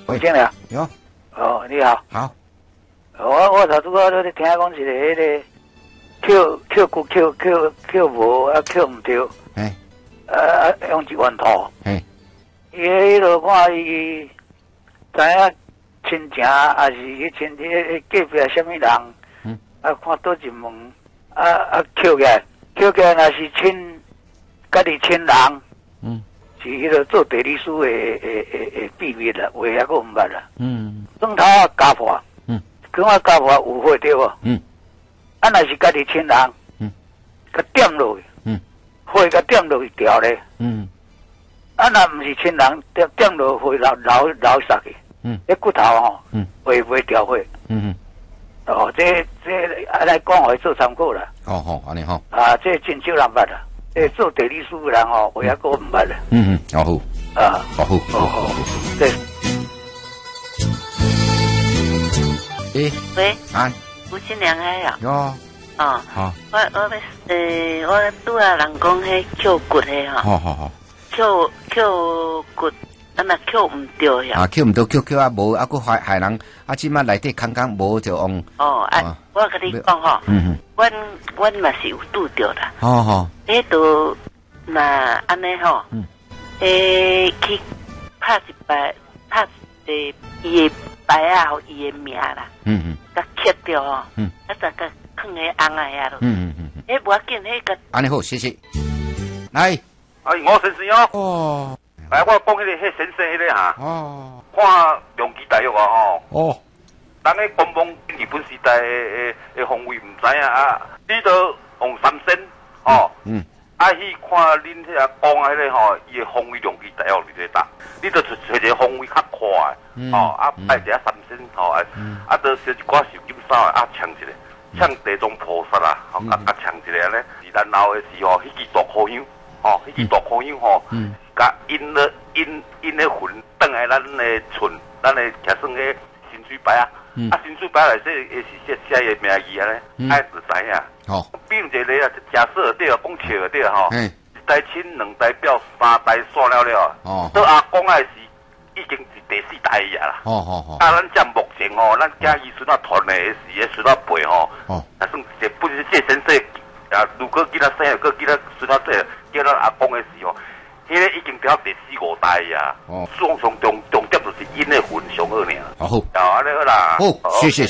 伟经理。 有。 哦，你好。 好。 我头拄仔咧听讲一个迄个扣无啊扣唔对。 哎。 用1万套。 哎。 伊迄落看伊知影亲情，还是去亲迄隔壁什么人？啊，看倒一问，扣起来，若是亲家己亲人。是迄个做地理师的秘密啦，话还佫唔捌啦。转头啊家破，讲啊家破有货对无？啊，若是家己亲人，甲点落去，货甲点落去掉咧。啊，若唔是亲人，点落货流杀去。迄骨头吼，会掉货。哦，这安尼讲互做参考啦。 哦，安尼吼。 啊，这真少人捌啦。做地理书的人吼，我也个唔捌啦。 好。好。 对。 喂。 啊。 吴新良还有。 有。 哦。 好。 我拄啊人讲迄扣骨的吼。 好。 扣骨，啊那扣唔对呀。 啊，扣唔到，扣啊无，啊佫害人，啊即马内底空无就用。 我甲你讲吼。阮嘛是有拄着啦。迄都那安尼吼，去拍一伊的牌啊，互伊的名啦，甲刻掉吼，再甲放喺红啊遐咯，迄无要紧，迄个。 安尼好，谢谢。来， 我先生哦，来，我讲迄先生迄个哈，看中基大约吼，咱迄官方日本时代的方位唔知影啊，你都用三星去看恁迄个讲迄个吼，伊的方位中基大约伫咧搭，你都找一个方位较快拜一下三星都烧一寡寿金扫抢一个，抢地藏菩萨啦，抢一个咧，是然后的时候，迄支大苦香，迄支大苦香甲因的魂转来咱的村，咱的假算个薪水牌薪水牌内是写的名义咧，爱就知影。比如一个啊，假设对啊，讲笑对吼，一台亲2台表3台煞了，到阿公的是已经是第4代呀啦。咱这目前咱家医孙啊传的是孙啊辈啊算是不是这先生如果囡仔生个囡仔孙啊叫咱阿公的时候，迄个已经到第4、5代呀。重点就是因的魂上好尔。 好， 安尼好啦。 好，谢谢。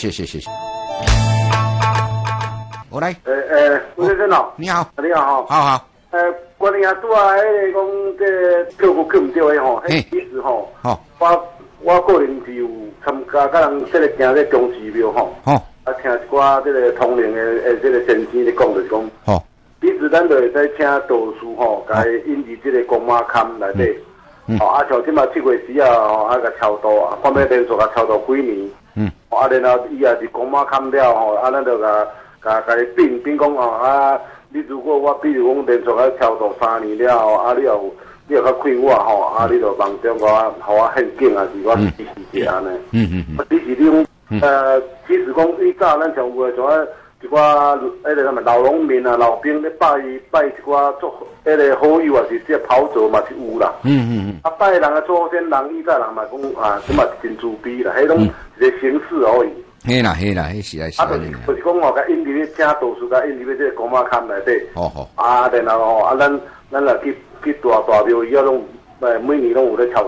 我来。 吴先生哦， 你好。 你好。 好。 我哋拄啊，迄个讲这扣唔对的吼，迄其实吼，我个人是有参加甲人这个行这中寺庙吼，听一寡这个通灵的这个先生咧讲就是讲，其实咱就会使请道士吼，甲引入这个公马龛内底，像即马7月时甲超度看要连续甲超度几年，然后伊也是公马龛了咱就甲伊并讲你如果我比如讲连续甲超度3年了你又较快我你就望中我献景是我支持者安尼。支持你讲其实讲以早咱上有像一寡迄个什么老农民老兵咧拜一寡做迄个好友是这跑走嘛是有啦。拜人祖先人以早人嘛讲即嘛真慈悲啦，迄种一个形式而已。 嘿啦，迄是就是讲甲引入请道士甲引入这个公马龛内底。然后咱来去大庙伊拢每年拢有咧超